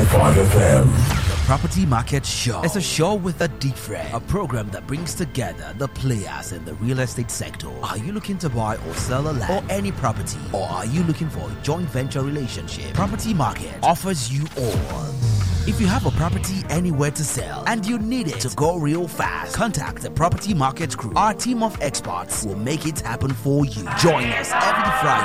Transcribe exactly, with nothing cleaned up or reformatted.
five F M. Property Market Show. It's a show with a different, a program that brings together the players in the real estate sector. Are you looking to buy or sell a land or any property? Or are you looking for a joint venture relationship? Property Market offers you all. If you have a property anywhere to sell and you need it to go real fast, contact the Property Market Crew. Our team of experts will make it happen for you. Join us every Friday